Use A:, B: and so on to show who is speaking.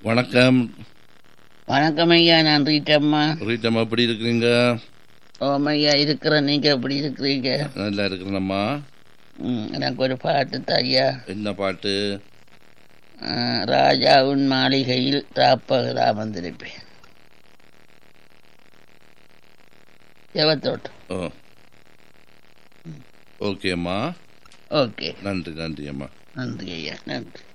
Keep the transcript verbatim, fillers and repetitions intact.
A: வணக்கம்.
B: வணக்கம் ஐயா, நான் ரீட்டம்மா.
A: ரீட்டம்மா எப்படி இருக்கிறீங்க?
B: ஓம் ஐயா இருக்கிறேன், நீங்க எப்படி இருக்கிறீங்க?
A: நல்லா இருக்கிறேன்ம்மா.
B: ம், எனக்கு ஒரு பாட்டு தான் ஐயா.
A: என்ன பாட்டு?
B: ராஜாவின் மாளிகையில் ராப்பகரா வந்திருப்பேன். எவத்தோட்டம்.
A: ஓ ஓகேம்மா.
B: ஓகே,
A: நன்றி நன்றி அம்மா.
B: நன்றி ஐயா, நன்றி.